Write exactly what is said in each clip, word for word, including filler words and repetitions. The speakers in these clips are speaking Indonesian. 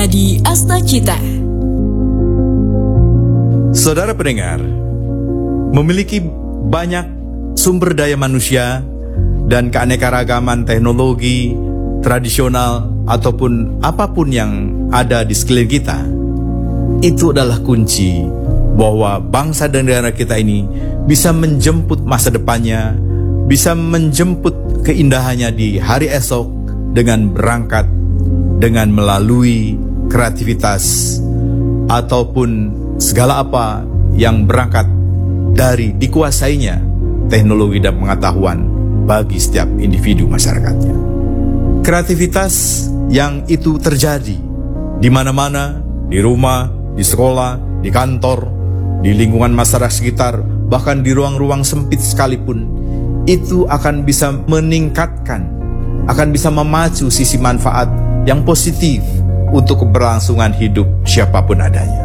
Nadi Astacita. Saudara pendengar, memiliki banyak sumber daya manusia dan keanekaragaman teknologi tradisional ataupun apapun yang ada di sekeliling kita, itu adalah kunci bahwa bangsa dan negara kita ini bisa menjemput masa depannya, bisa menjemput keindahannya di hari esok dengan berangkat dengan melalui kreativitas ataupun segala apa yang berangkat dari dikuasainya teknologi dan pengetahuan bagi setiap individu masyarakatnya. Kreativitas yang itu terjadi di mana-mana, di rumah, di sekolah, di kantor, di lingkungan masyarakat sekitar, bahkan di ruang-ruang sempit sekalipun, itu akan bisa meningkatkan, akan bisa memacu sisi manfaat yang positif untuk keberlangsungan hidup siapapun adanya.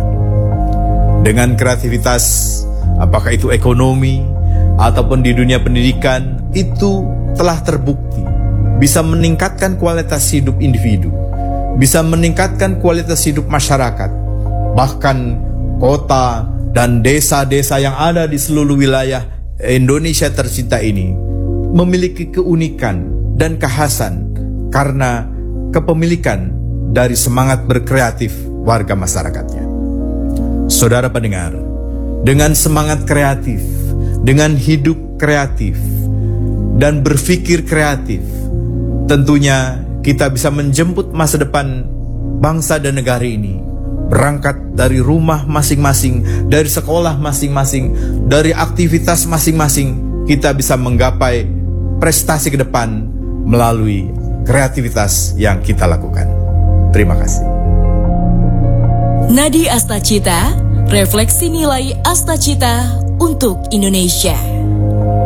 Dengan kreativitas, apakah itu ekonomi ataupun di dunia pendidikan, itu telah terbukti bisa meningkatkan kualitas hidup individu, bisa meningkatkan kualitas hidup masyarakat, bahkan kota dan desa-desa yang ada di seluruh wilayah Indonesia tercinta ini memiliki keunikan dan kekhasan karena kepemilikan dari semangat berkreatif warga masyarakatnya. Saudara pendengar, dengan semangat kreatif, dengan hidup kreatif, dan berpikir kreatif, tentunya kita bisa menjemput masa depan bangsa dan negara ini, berangkat dari rumah masing-masing, dari sekolah masing-masing, dari aktivitas masing-masing, kita bisa menggapai prestasi ke depan melalui kreativitas yang kita lakukan. Terima kasih. Nadi Astacita, refleksi nilai Astacita untuk Indonesia.